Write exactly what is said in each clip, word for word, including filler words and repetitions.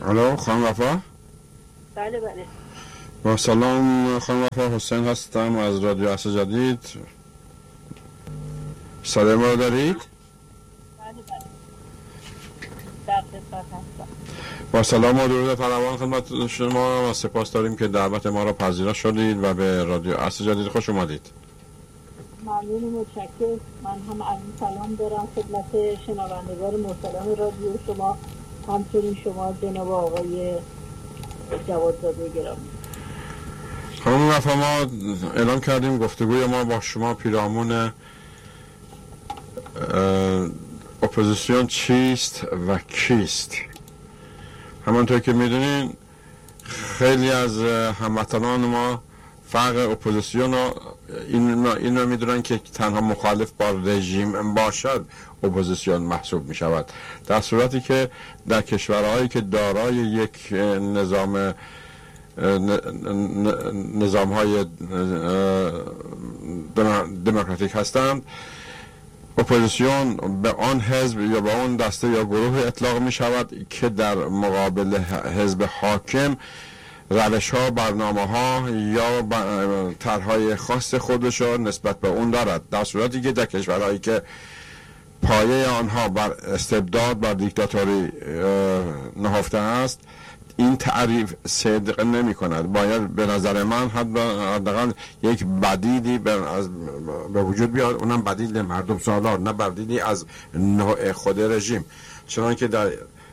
الو خانم وفا. بله بله. با سلام خانم وفا، حسین هستم از رادیو عصر جدید. صدای ما رو دارید؟ بله بله. در خدمت هستم. با سلام و درود فراوان خدمت شما و سپاس داریم که دعوت ما را پذیرا شدید و به رادیو عصر جدید خوش اومدید. ممنون و متشکرم. من هم از سلام دارم خدمت شنوندگان محترم رادیو شما، همچنین شما جناب آقای جوادزاده گرامی. خانم وفا، ما اعلام کردیم گفتگوی ما با شما پیرامون اپوزیسیون چیست و کیست. همانطور که میدونین خیلی از هموطنان ما فرق اپوزیسیون رو این این رو میدونن که تنها مخالف با رژیم باشد اپوزیسیون محسوب میشود، در صورتی که در کشورهایی که دارای یک نظام نظام های دموکراتیک هستند، اپوزیسیون به آن حزب یا به آن دسته یا گروه اطلاق می شود که در مقابل حزب حاکم روش ها، برنامه ها یا طرحهای خاص خودش را نسبت به اون دارد، در صورتی که در کشورهایی که پایه آنها بر استبداد، بر دیکتاتوری نهفته است، این تعریف صدق نمی کند. باید به نظر من حداقل یک بدیلی به وجود بیاد، اونم بدیل مردم سالار، نه بدیلی از نوع خود رژیم. چنانکه در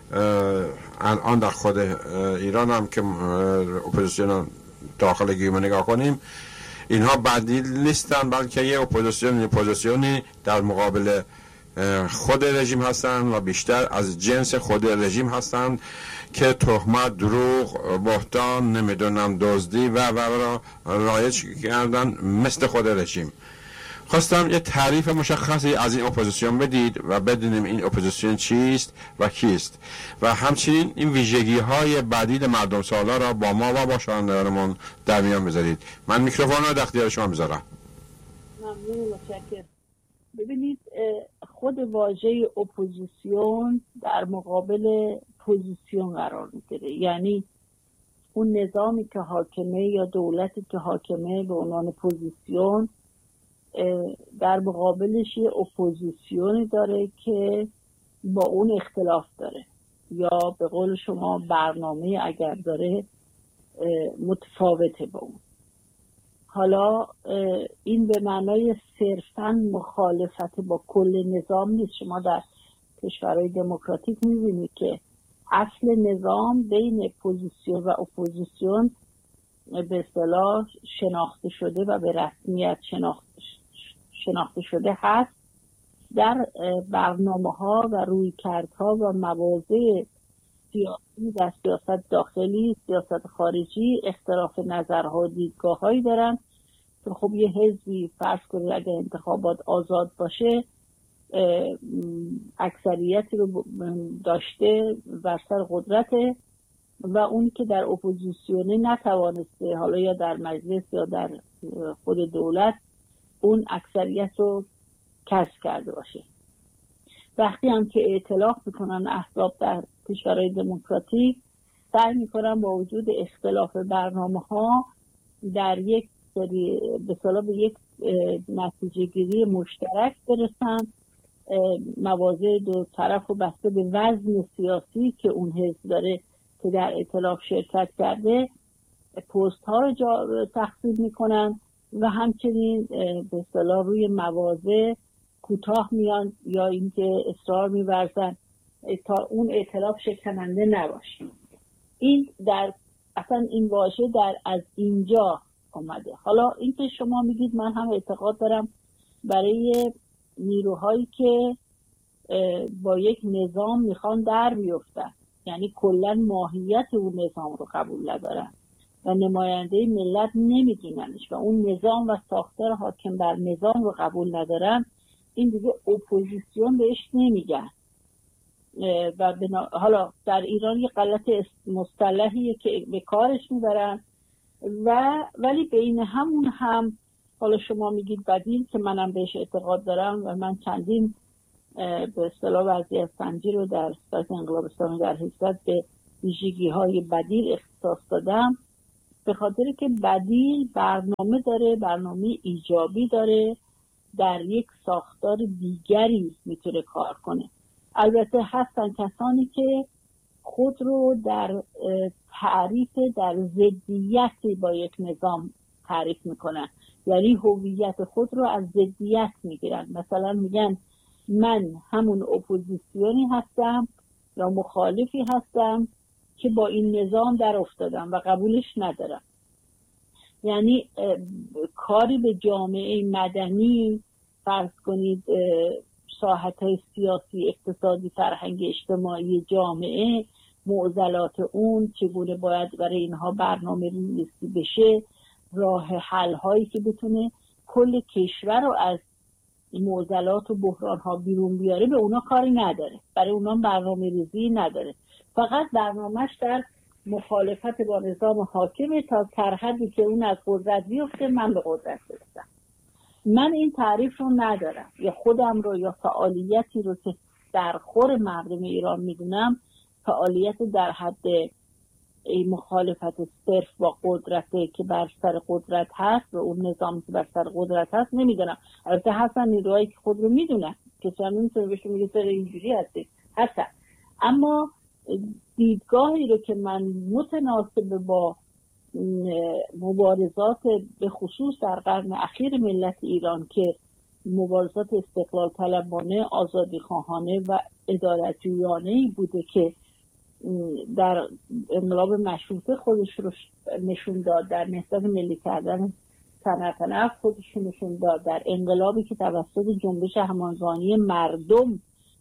الان در خود ایران هم که اپوزیسیون داخل گیمو نگاه کنیم، اینها بدیل نیستن، بلکه یه اپوزیسیون اپوزیسیونی در مقابل خود رژیم هستند و بیشتر از جنس خود رژیم هستند که تهمت، دروغ، بهتان، نمیدونم دزدی و و را رایج کردن مثل خود رژیم. خواستم یه تعریف مشخصی از این اپوزیسیون بدید و بدونیم این اپوزیسیون چیست و کیست و همچنین این ویژگی های بدیل مردم سالار را با ما و با شنوندگانمون در میان بذارید. من میکروفون رو در اختیار شما میذارم. ممنون، متشکرم. ببینید، خود واژه اپوزیسیون در مقابل پوزیسیون قرار میگیره، یعنی اون نظامی که حاکمه یا دولتی که حاکمه به عنوان پوزیسیون در مقابلش یه اپوزیسیونی داره که با اون اختلاف داره یا به قول شما برنامه اگر داره متفاوته با اون. حالا این به معنای صرفاً مخالفت با کل نظام نیست. شما در کشورهای دموکراتیک می‌بینید که اصل نظام بین پوزیسیون و اپوزیسیون به اصطلاح شناخته شده و به رسمیت شناخته شناخته شده هست. در برنامه‌ها و رویکردها و مواضع سیاسی و سیاست داخلی، سیاست خارجی اختلاف نظرها و دیدگاه‌هایی دارن که خب یه حزبی فرض کنید اگه انتخابات آزاد باشه اکثریتی رو داشته بر سر قدرته و اون که در اپوزیسیونه نتوانسته، حالا یا در مجلس یا در خود دولت، اون اکثریت رو کسب کرده باشه. وقتی هم که ائتلاف میکنن احزاب در کشورهای دموکراتیک، سعی میکنن با وجود اختلاف برنامه ها در یک سری به اصطلاح به یک نتیجه گیری مشترک برسن. مواضع دو طرف و بسته به وزن سیاسی که اون حزب داره که در ائتلاف شرکت کرده پست ها رو جا تقسیم میکنن و همچنین به اصطلاح روی مواضع کوتاه میان یا اینکه اصرار می‌ورزن تا اون ائتلاف شکننده نباشه. این در اصلا این واژه در از اینجا اومده. حالا اینکه شما میگید، من هم اعتقاد دارم برای نیروهایی که با یک نظام میخوان در بیفتن، یعنی کلا ماهیت اون نظام رو قبول ندارن و نماینده ملت نمیدوننش و اون نظام و ساختار حاکم بر نظام رو قبول ندارن، این دیگه اپوزیسیون بهش نمیگن. و بنا... حالا در ایران یه غلط مصطلحیه که به کارش میبرن و ولی بین همون هم حالا شما میگید بدیل که منم بهش اعتقاد دارم و من چندین به اصطلاح وضعیت سنجی رو در سایت انقلاب اسلامی در هجده به ویژگی های بدیل اختصاص دادم به خاطر که بدیل برنامه داره، برنامه ایجابی داره، در یک ساختار دیگری میتونه کار کنه. البته هستن کسانی که خود رو در تعریف در ضدیت با یک نظام تعریف میکنن، یعنی هویت خود رو از ضدیت میگیرن. مثلا میگن من همون اپوزیسیونی هستم یا مخالفی هستم که با این نظام در افتادم و قبولش ندارم. یعنی کاری به جامعه مدنی، فرض کنید ساحت‌های سیاسی، اقتصادی، فرهنگی، اجتماعی جامعه، معضلات اون چگونه باید برای اینها برنامه ریزی بشه، راه حل هایی که بتونه کل کشور رو از معضلات و بحران ها بیرون بیاره، به اونا کاری نداره، برای اونا برنامه ریزی نداره. فقط برنامهش در مخالفت با نظام حاکمه تا در حدی که اون از قدرت بیفته من به قدرت برسم. من این تعریف رو ندارم، یا خودم رو یا فعالیتی رو که در خور مردم ایران میدونم فعالیت در حد مخالفت صرف با قدرته که بر سر قدرت هست و اون نظامی که بر سر قدرت هست نمیدونم. البته هستن نیروهایی که خود رو میدونن که چون نمیتونه بهشون میگه سر اینجوری هستی هستن، اما دیدگاهی رو که من متناسب با مبارزات به خصوص در قرن اخیر ملت ایران که مبارزات استقلال طلبانه، آزادی خواهانه و عدالتجویانه‌ای بوده که در انقلاب مشروطه خودش رو نشون داد، در نهضت ملی کردن صنعت نفت خودش رو نشون داد، در انقلابی که توسط جنبش همانزانی مردم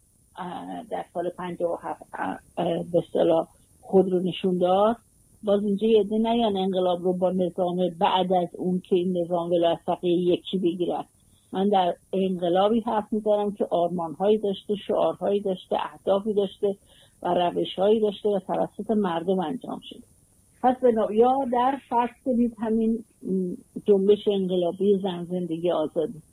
در سال پنجاه و هفت به اصطلاح خود رو نشون داد. باز اینجا یه عده نیان انقلاب رو با نظام بعد از اون که این نظام ولایت فقیه یکی بگیرد. من در انقلابی حرف می‌زنم که آرمان‌هایی داشته، شعارهایی داشته، اهدافی داشته و روش‌هایی داشته و توسط مردم انجام شده. پس یا در فرض کنید همین جنبش انقلابی زن زندگی آزادی،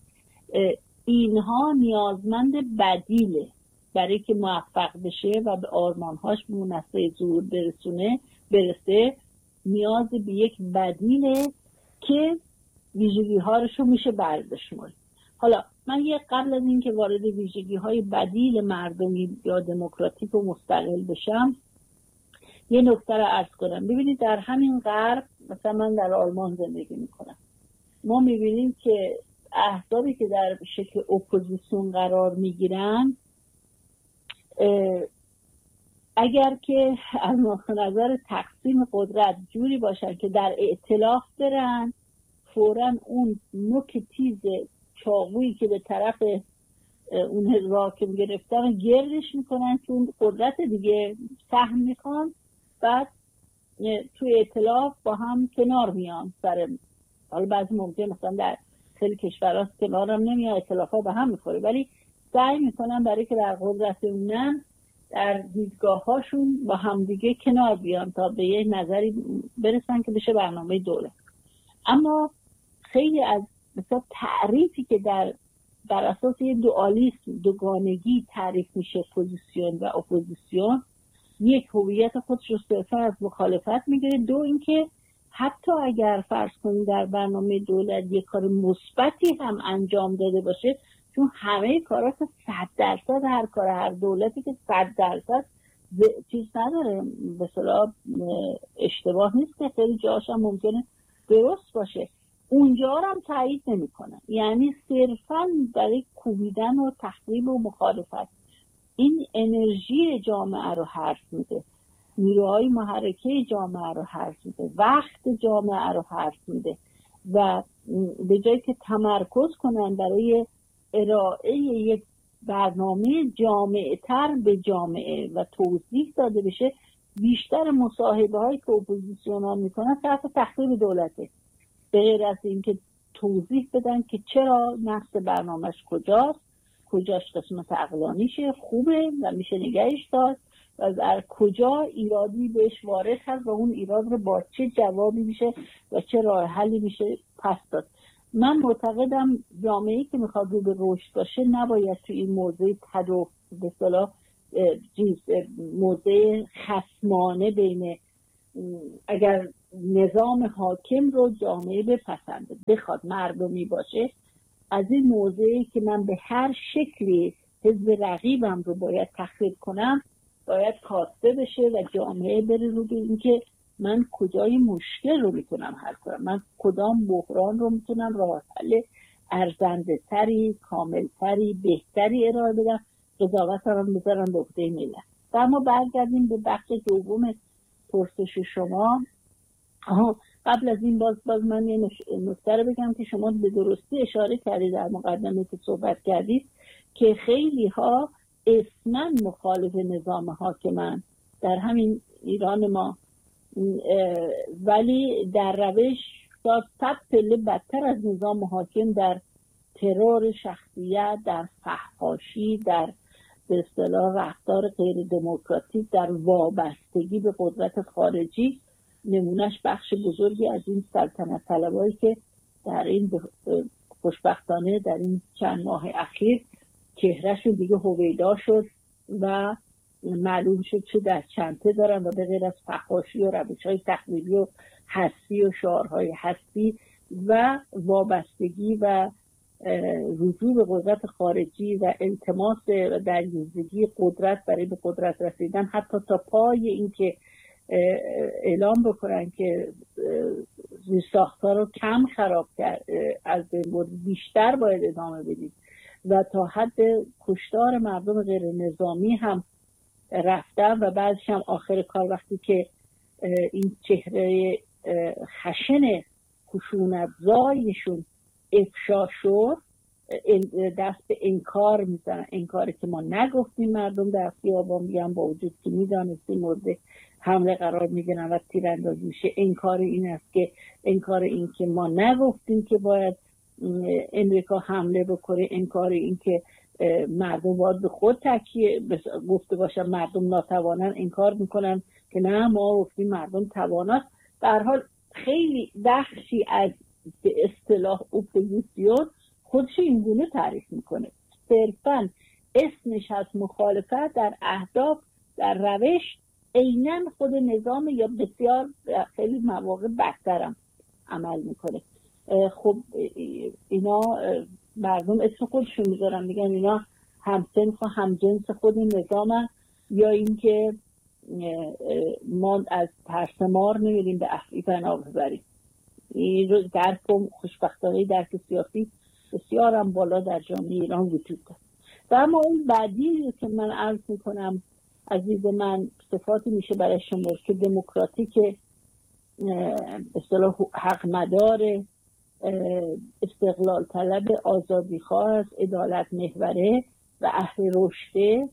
اینها نیازمند بدیله برای که موفق بشه و به آرمان‌هاش به منصه ظهور برسونه برسه. نیاز به یک بدیله که ویژگی‌هاشو میشه برداشت. حالا من یه قبل از این که وارد ویژگی‌های بدیل مردمی یا دموکراتیک و مستقل بشم یه نکته رو عرض کنم. ببینید در همین غرب، مثلا من در آلمان زندگی میکنم، ما میبینیم که احزابی که در شکل اپوزیسیون قرار میگیرن اگر که از نظر تقسیم قدرت جوری باشن که در ائتلاف برن، فوراً اون نوک تیز چاقویی که به طرف اون حاکم گرفتن گردش میکنن که اون قدرت دیگه سهم میخوان، بعد توی ائتلاف با هم کنار میان سر. حالا بعضی ممکن مثلا در خیلی کشورها کنار هم نمیان، ائتلاف ها به هم میخوره، ولی سعی میکنن برای که در قدرت اونن در دیدگاه هاشون با هم دیگه کنار بیان تا به یه نظری برسن که بشه برنامه دولت. اما خیلی از مثلا تعریفی که در در اساس یه دوالیسم، دوگانگی تعریف میشه پوزیسیون و اپوزیسیون، یک هویت خودش رو صرفا از مخالفت میگیره، دو اینکه حتی اگر فرض کنید در برنامه دولت یک کار مثبتی هم انجام داده باشه، چون همه کارا که صد درصد هر کار هر دولتی که صد درصد چیز نداره، به اصطلاح اشتباه نیست که خیلی جاش هم ممکنه درست باشه، اونجا رو هم تایید نمی‌کنن. یعنی صرفاً برای کوبیدن و تخریب و مخالفت این انرژی جامعه رو حرف میده، نیروهای محرکه جامعه رو حرف میده، وقت جامعه رو حرف میده و به جایی که تمرکز کنن برای ارائه یک برنامه جامعه تر به جامعه و توضیح داده بشه، بیشتر مصاحبه هایی که اپوزیسیون ها میکنن طرف تخریب دولته، به غیر از این که توضیح بدن که چرا نقص برنامهش کجاست، کجاش قسمت عقلانیشه خوبه و میشه نگهش داشت و از کجا ایرادی بهش وارد هست و اون ایراد رو با چه جوابی میشه و چه راه حلی میشه پس داد. من معتقدم جامعه‌ای که میخواد رو به رشد باشه نباید تو این موضوع تدو به اصطلاح چیز موضع خصمانه بین اگر نظام حاکم رو جامعه بپسنده بخواد مردمی باشه، از این موضعی که من به هر شکلی حزب رقیبم رو باید تخریب کنم باید کاسته بشه و جامعه بره رو به این که من کجای مشکل رو میتونم حل کنم، من کدام بحران رو میتونم راه حل ارزنده تری، کامل تری، بهتری ارائه بدم، قضاوت رو بذارم به عهده ملت. و اما برگردیم به بخش دوم پرسش شما. آها قبل از این باز باز من یه نکته رو بگم که شما به درستی اشاره کردید در مقدمه که صحبت کردید که خیلی ها اسماً مخالف نظام حاکمن در همین ایران ما، ولی در روش تا صد پله بدتر از نظام حاکم در ترور شخصیت، در فحاشی، در به اصطلاح رفتار غیر دموکراتیک، در وابستگی به قدرت خارجی. نمونهش بخش بزرگی از این سلطنت طلبایی که در این خوشبختانه در این چند ماه اخیر چهرهشون دیگه هویدا شد و معلوم شد چه در چنته دارن و به غیر از فحاشی و روش‌های تخریبی و حسی و شعارهای حسی و وابستگی و رجوع به قدرت خارجی و التماس و دریوزگی قدرت برای به قدرت رسیدن، حتی تا پای این که اعلام بکنن که زیرساخت‌ها رو کم خراب کرد، از بیشتر باید ادامه بدید و تا حد کشتار مردم غیر نظامی هم رفتن و بعدش هم آخر کار وقتی که این چهره خشن خشونت زایشون افشا شد دست به انکار میزنن. انکاری که ما نگفتیم مردم در خیابان بیان با وجود که میدانستیم مورد حمله قرار میگیرن و تیراندازی میشه. انکار این است که انکار این که ما نگفتیم که باید امریکا حمله بکنه. انکار این که مردم باید به خود تکیه گفته باشن مردم ناتوانن. انکار میکنن که نه ما گفتیم مردم تواناست. در حال خیلی بخشی از به اصطلاح اپوزیسیون خودش اینگونه تعریف میکنه، صرفاً اسمش از مخالفت در اهداف در روش عیناً خود نظام یا بسیار خیلی مواقع بدترم عمل میکنه. خب اینا مردم اسم خودشون میذارن، میگن اینا همسنف و همجنس خود نظامن، یا اینکه ما از ترسمار نمیریم به افعی پناه ببریم. این رو درک و خوشبختانه درک سیاسی بسیار هم بالا در جامعه ایران وجود داره. و اما اون بعدی که من عرض میکنم عزیز من صفاتی میشه برای شما که دموکراتیک، اصطلاح حق مدار، استقلال طلب، آزادی خواه، عدالت محوره و اهل رشده،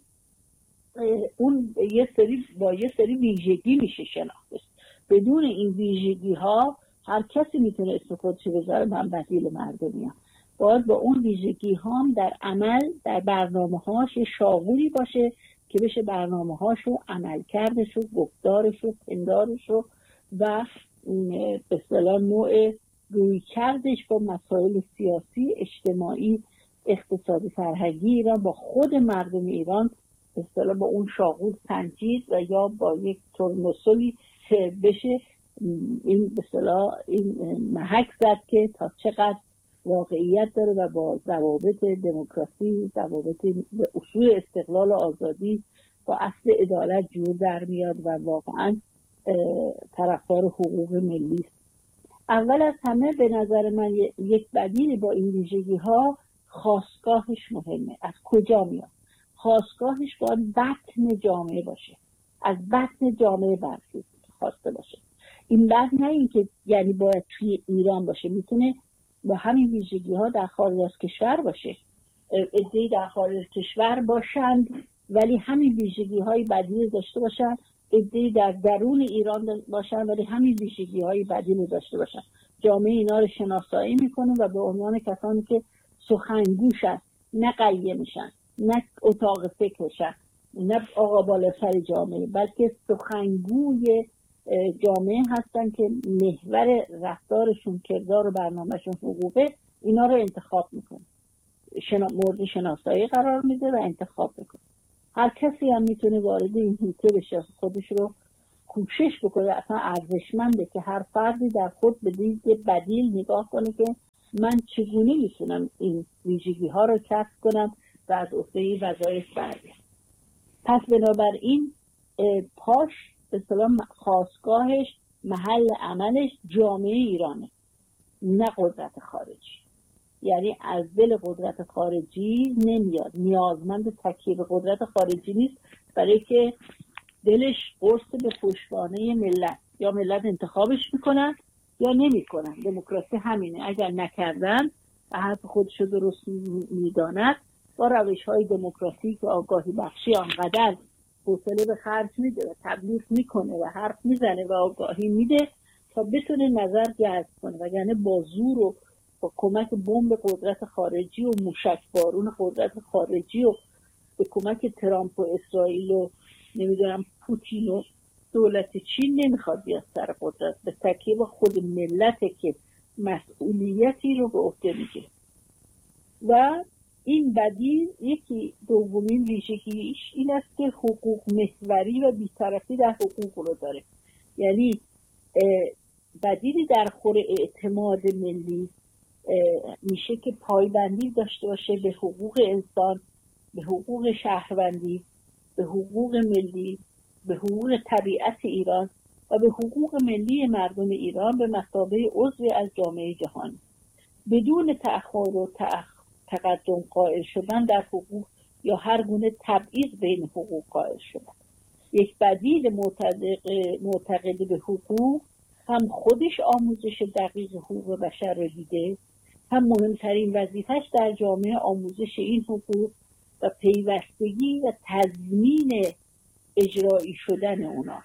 اون یه سری با یه سری ویژگی میشه شناخته. بدون این ویژگی ها هر کسی میتونه اسم خودش بذاره من بدیل مردمیم. باید با اون ویژگی هم در عمل در برنامه هاش شاغولی باشه که بشه برنامه هاشو عمل کردشو گفتارشو پندارشو و به اصطلاح نوع روی کردش با مسائل سیاسی اجتماعی اقتصادی فرهنگی ایران با خود مردم ایران به اصطلاح با اون شاغول سنجید و یا با یک ترمسلی بشه این به اصطلاح این محک زد که تا چقدر واقعیت داره و با ضوابط دموکراسی، ضوابط اصول استقلال و آزادی با اصل عدالت جور در میاد و واقعا طرفدار حقوق ملی است. اول از همه به نظر من یک بدیل با این ویژگی ها خاستگاهش مهمه. از کجا میاد؟ خاستگاهش باید بطن جامعه باشه، از بطن جامعه برخیز خواسته باشه. این بطن نه این که یعنی باید توی ایران باشه، میتونه با همین ویژگی ها در خارج از کشور باشه. عده‌ای در خارج از کشور باشند ولی همین ویژگی های بدیل داشته باشند، عده‌ای در درون ایران باشند ولی همین ویژگی های بدیل داشته باشند. جامعه اینا رو شناسایی میکنه و به عنوان کسانی که سخنگوشن، نه قیمشن، نه اتاق فکرشن، نه آقا بالاتر جامعه، بلکه سخنگوی جامعه هستن که محور رفتارشون، کردار و برنامهشون حقوقه، اینا رو انتخاب میکنه، شنا... مورد شناسایی قرار میده و انتخاب میکنه. هر کسی هم میتونه وارد این حیطه بشه، خودش رو کوشش بکنه. اصلا ارزشمنده که هر فردی در خود به دید بدیل نگاه کنه که من چگونه میتونم این ویژگی ها رو کسب کنم و از عهده وظایف برگردم. پس بنابراین پاش به اصطلاح خاستگاهش، محل عملش جامعه ایرانه، نه قدرت خارجی. یعنی از دل قدرت خارجی نمیاد، نیازمند تکیه به قدرت خارجی نیست برای که دلش قرص به پشتوانه ملت، یا ملت انتخابش میکنن یا نمیکنن. دموکراسی همینه، اگر نکردن و حرف خودشو درست میداند با روش های دموکراسی که آگاهی بخشی آنقدر حوصله به خرج میده و تبلیغ میکنه و حرف میزنه و آگاهی میده تا بتونه نظر جلب کنه، وگرنه با زور و با کمک بمب قدرت خارجی و موشک بارون قدرت خارجی و به کمک ترامپ و اسرائیل و نمیدونم پوتین و دولت چین نمیخواد بیاد سر قدرت. به تکیه با خود ملته که مسئولیتی رو به عهده میگیره. و این بدیل یکی دومین ویژگیش این است که حقوق محوری و بی‌طرفی در حقوق رو داره. یعنی بدیلی در خور اعتماد ملی میشه که پایبندی داشته باشه به حقوق انسان، به حقوق شهروندی، به حقوق ملی، به حقوق طبیعت ایران و به حقوق ملی مردم ایران به مثابه عضوی از جامعه جهانی، بدون تأخر و تقدم قائل شدن در حقوق یا هر گونه تبعیض بین حقوق قائل شدن. یک بدیل معتقد به حقوق هم خودش آموزش دقیق حقوق بشر رو دیده، هم مهمترین وظیفه‌اش در جامعه آموزش این حقوق و پیوستگی و تضمین اجرایی شدن اونا.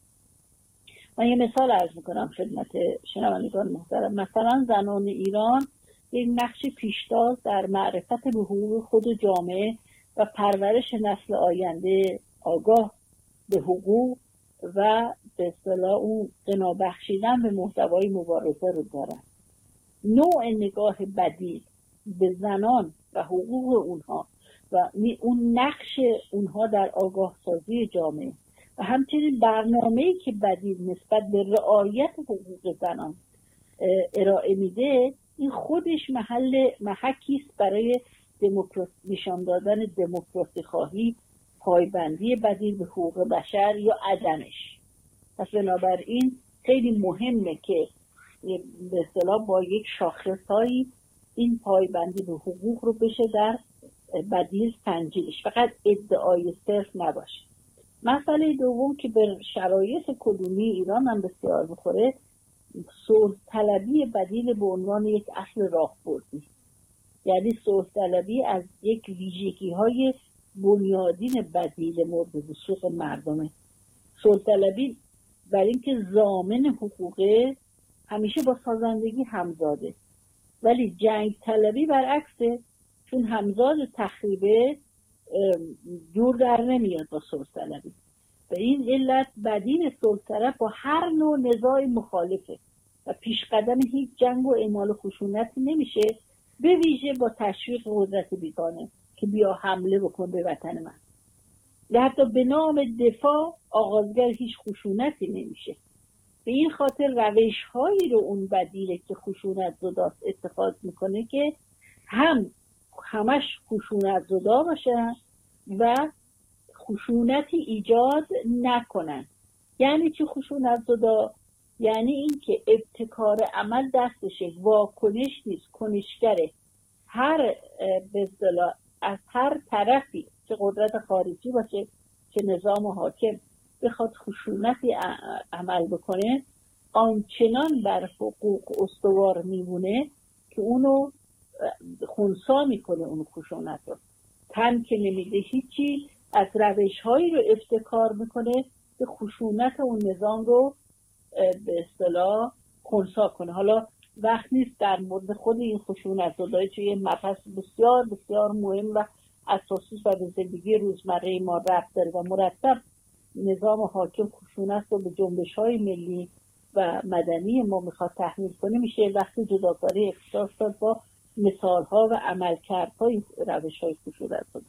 من یه مثال عرض میکنم خدمت شنوندگان محترم. مثلا زنان ایران یک نقش پیشتاز در معرفت به حقوق خود و جامعه و پرورش نسل آینده آگاه به حقوق و به اصطلاح اون غنا بخشیدن به محتوای مبارزه رو دارن. نوع نگاه بدیل به زنان و حقوق اونها و اون نقش اونها در آگاه سازی جامعه و همچنین برنامه‌ای که بدیل نسبت به رعایت حقوق زنان ارائه میده، این خودش محل محکی است برای دموکراسی، نشان دادن دموکراسی خواهی، پایبندی بدیل به حقوق بشر یا عدمش. پس بنابراین خیلی مهمه که به اصطلاح با یک شاخصهایی این پایبندی به حقوق رو بشه در بدیل سنجیدش، فقط ادعای صرف نباشه. مسئله دوم که به شرایط کنونی ایران هم بسیار بخوره، صلح طلبی بدیل به عنوان یک اصل راهبردی. یعنی صلح طلبی از یک ویژگی های بنیادین بدیل مورد وثوق مردمه. صلح طلبی برای اینکه ضامن حقوقه همیشه با سازندگی همزاده، ولی جنگ طلبی برعکسه، چون همزاد تخریبه جور در نمیاد با صلح طلبی. به این علت بدیل صلح طلب با هر نوع نزاع مخالفه و پیش قدم هیچ جنگ و اعمال خشونتی نمیشه، به ویژه با تشویق قدرت بیگانه که بیا حمله بکن به وطن من. حتی به نام دفاع آغازگر هیچ خشونتی نمیشه. به این خاطر روش هایی رو اون بدیله که خشونت زداست اتخاذ میکنه که هم همش خشونت زدا باشن و خشونتی ایجاد نکنن. یعنی چی خشونت زدا؟ یعنی این که ابتکار عمل دستشه، واکنش نیست، کنشگره. هر به اصطلاح از هر طرفی چه قدرت خارجی باشه چه نظام حاکم بخواد خشونتی عمل بکنه، آنچنان بر حقوق استوار میمونه که اونو خنثی میکنه. اون خشونت رو تن که نمیده هیچی، از روش هایی رو ابتکار میکنه که خشونت اون نظام رو به اصطلاح خنثی کنه. حالا وقت نیست در مورد خود این خشونت زدایی چه یه مبحث بسیار بسیار مهم و اساسی و به زندگی روزمره ما ربط داره و مرتب نظام حاکم خشونت رو به جنبش های ملی و مدنی ما میخواد تحمیل کنه. میشه وقتی جداکاری اختصاص داد با مثال ها و عملکردهای روش های خشونت زدایی.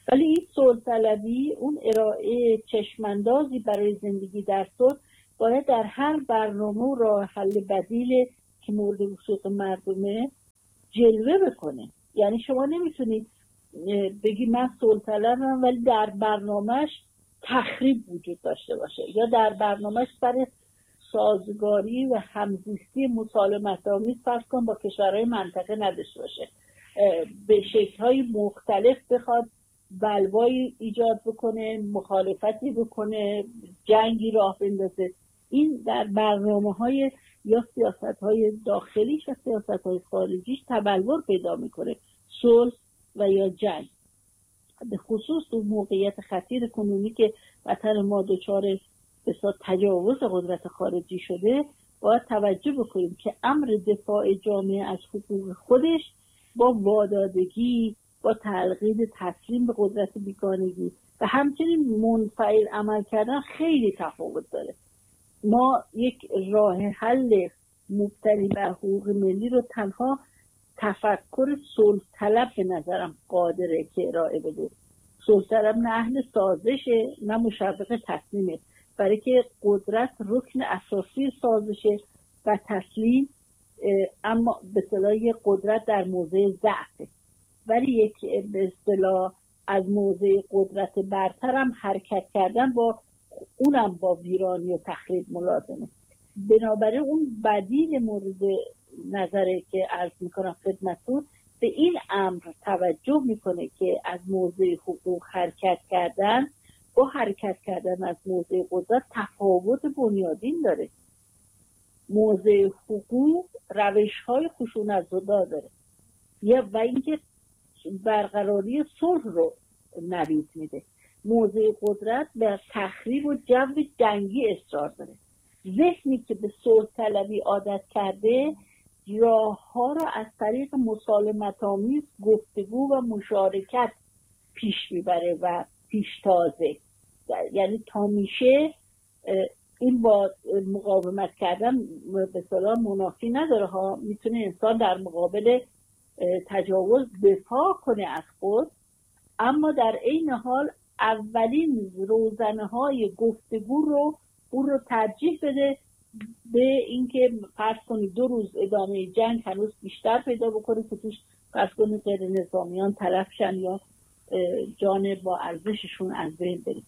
ولی این صلح طلبی، اون ارائه چشماندازی برای زندگی در صلح باید در هر برنامه و راه حل بدیل که مورد وسوق مردمه جلوه بکنه. یعنی شما نمیتونید بگی من صلح طلبم ولی در برنامهش تخریب وجود داشته باشه، یا در برنامهش سر سازگاری و همزیستی مسالمت‌آمیز فرض کن با کشورهای منطقه نداشته باشه، به شکل‌های مختلف بخواد بلوایی ایجاد بکنه، مخالفتی بکنه، جنگی راه بندازه. این در برنامه‌های یا سیاست‌های داخلیش و سیاست‌های خارجیش تبلور پیدا می‌کنه، صلح و یا جنگ. به خصوص تو موقعیت خطیر کنونی که وطن ما دچار بسیار تجاوز قدرت خارجی شده، باید توجه بکنیم که امر دفاع جامعه از حقوق خودش با وادادگی، با تلقین تسلیم به قدرت بیگانگی و همچنین منفعل عمل کردن خیلی تفاوت داره. ما یک راه حل مبتنی بر حقوق ملی رو تنها تفکر صلح طلب به نظرم قادره که ارائه بده. صلح طلب نه اهل سازشه نه مشوق تصمیمه، برای که قدرت رکن اساسی سازشه و تسلیم اما به اصطلاح قدرت در موضع ضعفه، ولی یک به اصطلاح از موضع قدرت برتر هم حرکت کردن با اونم با ویرانی و تخریب ملازمه. بنابراین اون بدیل مورد نظره که عرض میکنم خدمتتون به این امر توجه میکنه که از موضع حقوق حرکت کردن با حرکت کردن از موضع قدرت تفاوت بنیادین داره. موضع حقوق روش‌های خشونت‌زدا داره یا و اینکه برقراری صلح رو نوید میده. موضع قدرت به تخریب و جو جنگی اصرار داره. ذهنی که به صلح طلبی عادت کرده راه ها را از طریق مسالمت‌آمیز، گفتگو و مشارکت پیش میبره و پیشتازه. یعنی تا میشه این با مقاومت کردن به اصطلاح منافی نداره ها، میتونه انسان در مقابل تجاوز دفاع کنه از خود، اما در عین حال اولین روزنه های گفتگو رو اون رو ترجیح بده به اینکه فرض کنید دو روز ادامه جنگ هنوز بیشتر پیدا بکنه که توش فرض کنید غیر نظامیان طرف شن یا جان با ارزششون از بین بره.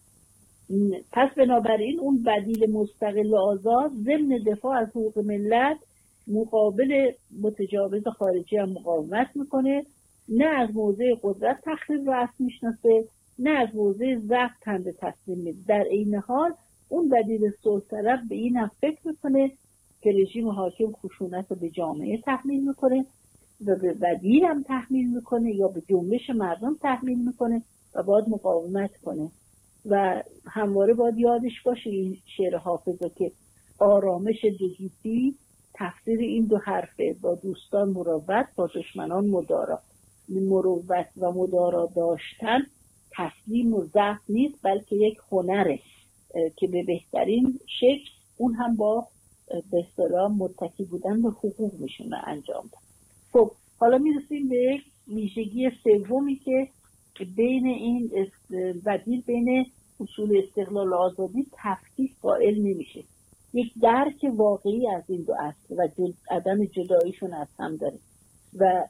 پس بنابراین اون بدیل مستقل آزاد ضمن دفاع از حقوق ملت مقابل متجاوز خارجی هم مقاومت میکنه، نه از موضع قدرت تخریب رو اصل میشناسه، نه از موضع ضعف تن به تسلیم میده. در این حال اون بدیل صلح طلب به این هم فکر میکنه که رژیم حاکم خشونت رو به جامعه تحمیل میکنه و به بدیل هم تحمیل میکنه یا به جنبش مردم تحمیل میکنه و باید مقاومت کنه. و همواره باید یادش باشه این شعر حافظه که آرامش دو گیتی تفسیر این دو حرفه، با دوستان مروت با دشمنان مدارا. مروت و مدارا داشتن تسلیم و ضعف نیست، بلکه یک هنره که به بهترین شکل اون هم با به اصطلاح متکی بودن به حقوق میشونه انجام ده. خب حالا میرسیم به ویژگی سومی که بین این بدیل بین اصول استقلال و آزادی تفکیک قائل نمیشه. یک درک واقعی از این دو اصل و جد... عدم جداییشون از هم داره و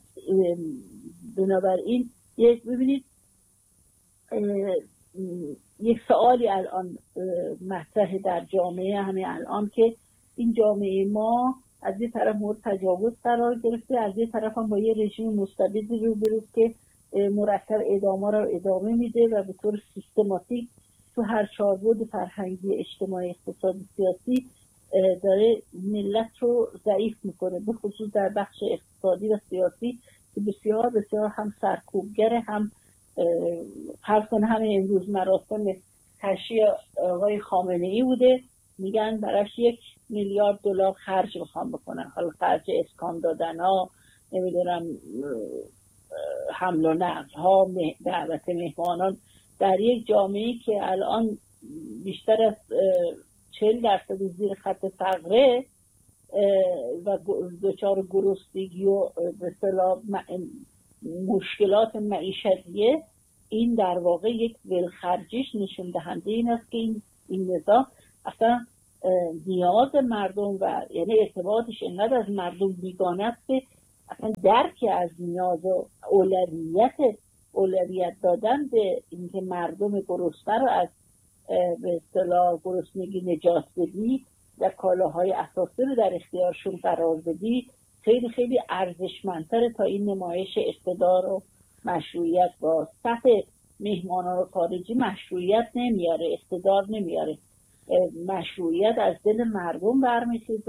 بنابراین یک ببینید یک سوالی الان مطرح در جامعه همه الان که این جامعه ما از یه طرف مورد تجاوز قرار گرفته، از یه طرف هم با یه رژیم مستبدی روبروست که مرتب ادامه رو ادامه میده و به طور سیستماتیک تو هر چاربعد فرهنگی، اجتماعی، اقتصادی، سیاسی داره ملت رو ضعیف میکنه، به خصوص در بخش اقتصادی و سیاسی که بسیار بسیار هم سرکوبگره، هم فرض کن همه امروز مراسم تشییع آقای خامنه ای بوده، میگن براش یک میلیارد دلار خرج میخوام بکنن، حالا خرج اسکان دادن ها، نمیدونم حمل و نقل ها، دعوت مهمانان در یک جامعه‌ای که الان بیشتر از چهل درصد زیر خط فقره و دچار گرسنگی و به اصطلاح مشکلات معیشتیه، این در واقع یک ولخرجیش نشون دهنده این است که این این نظام اصلا نیاز مردم و یعنی ارتباطش اینقدر از مردم بیگانه است که اصلا درکی از نیاز و اولویت اولویت دادن به اینکه مردم گرسنه رو از به اصطلاح گرسنگی نجات بدی و کالاهای اساسی رو در اختیارشون قرار بدی خیلی خیلی ارزشمندتره تا این نمایش اقتدار و مشروعیت. با صف مهمانان خارجی مشروعیت نمیاره، اقتدار نمیاره، مشروعیت از دل مردم برمیخیزه